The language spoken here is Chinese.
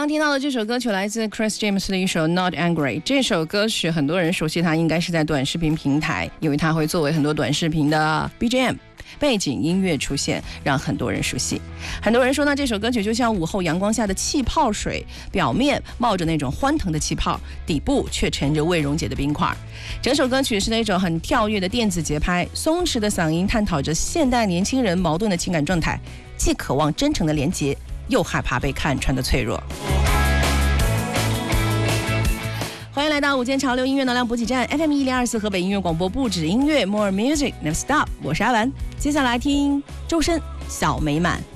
刚听到的这首歌曲来自 Chris James 的一首 Not Angry。 这首歌曲很多人熟悉它，应该是在短视频平台，因为它会作为很多短视频的 BGM 背景音乐出现，让很多人熟悉。很多人说呢，这首歌曲就像午后阳光下的气泡水，表面冒着那种欢腾的气泡，底部却沉着未溶解的冰块。整首歌曲是那种很跳跃的电子节拍，松弛的嗓音探讨着现代年轻人矛盾的情感状态，既渴望真诚的连结，又害怕被看穿的脆弱。欢迎来到午间潮流音乐能量补给站 FM1024 河北音乐广播，不止音乐 More Music Never Stop， 我是阿文。接下来听周深小美满。